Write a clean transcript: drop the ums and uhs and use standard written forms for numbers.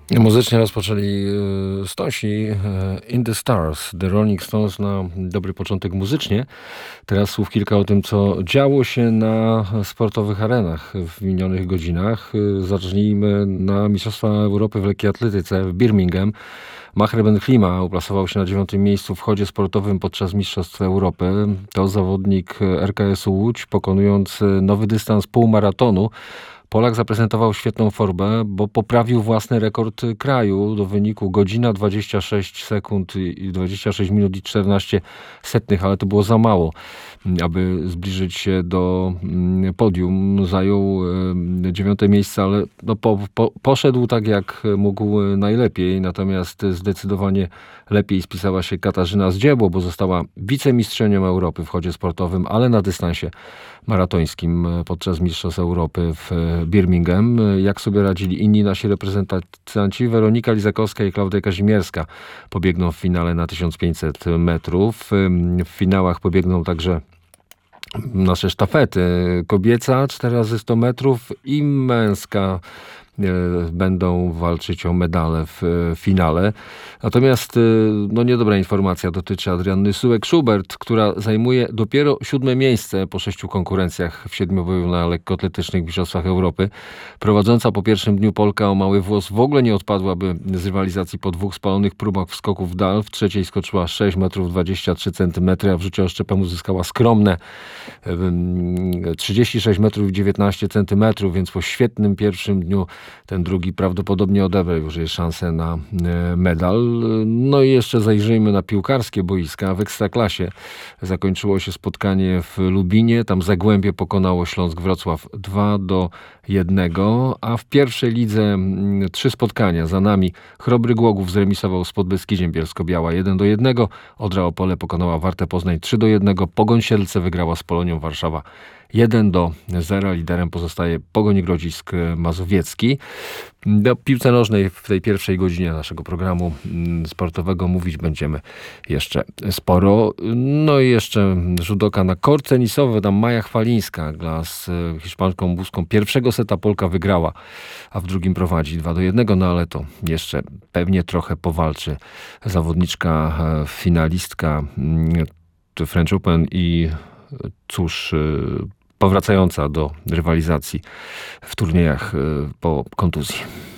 Muzycznie rozpoczęli Stonesi In the Stars, The Rolling Stones na dobry początek muzycznie. Teraz słów kilka o tym, co działo się na sportowych arenach w minionych godzinach. Zacznijmy na Mistrzostwa Europy w lekkiej atletyce w Birmingham. Maher Ben-Klima uplasował się na 9. miejscu w chodzie sportowym podczas Mistrzostw Europy. To zawodnik RKS-u Łódź, pokonując nowy dystans półmaratonu. Polak zaprezentował świetną formę, bo poprawił własny rekord kraju do wyniku godzina 26 sekund i 26 minut i 14 setnych, ale to było za mało, aby zbliżyć się do podium. Zajął 9. miejsce, ale poszedł tak jak mógł najlepiej, natomiast zdecydowanie lepiej spisała się Katarzyna Zdziebło, bo została wicemistrzynią Europy w chodzie sportowym, ale na dystansie maratońskim podczas Mistrzostw Europy w Birmingham. Jak sobie radzili inni nasi reprezentanci? Weronika Lizakowska i Klaudia Kazimierska pobiegną w finale na 1500 metrów. W finałach pobiegną także nasze sztafety. Kobieca 4 razy 100 metrów i męska będą walczyć o medale w finale. Natomiast niedobra informacja dotyczy Adrianny Sułek-Schubert, która zajmuje dopiero 7. miejsce po 6 konkurencjach w 7-boju na lekkoatletycznych mistrzostwach Europy. Prowadząca po pierwszym dniu Polka o mały włos w ogóle nie odpadłaby z rywalizacji po 2 spalonych próbach skoków w dal. W trzeciej skoczyła 6 metrów 23 centymetry, a w rzucie oszczepem uzyskała skromne 36 metrów 19 centymetrów, więc po świetnym pierwszym dniu ten drugi prawdopodobnie odebrał już jej szansę na medal. No i jeszcze zajrzyjmy na piłkarskie boiska. W Ekstraklasie zakończyło się spotkanie w Lubinie. Tam Zagłębie pokonało Śląsk Wrocław 2-1, a w pierwszej lidze 3 spotkania. Za nami Chrobry Głogów zremisował z Podbeskidziem Bielsko-Biała 1-1. Odra Opole pokonała Wartę Poznań 3-1. Pogoń Siedlce wygrała z Polonią Warszawa 1-0. Liderem pozostaje Pogoń Grodzisk Mazowiecki. Do piłce nożnej w tej pierwszej godzinie naszego programu sportowego mówić będziemy jeszcze sporo. No i jeszcze judoka na kort tenisowy. Tam Maja Chwalińska gra z Hiszpanką Buską. Pierwszego seta Polka wygrała, a w drugim prowadzi 2-1. No ale to jeszcze pewnie trochę powalczy zawodniczka, finalistka French Open i cóż, powracająca do rywalizacji w turniejach po kontuzji.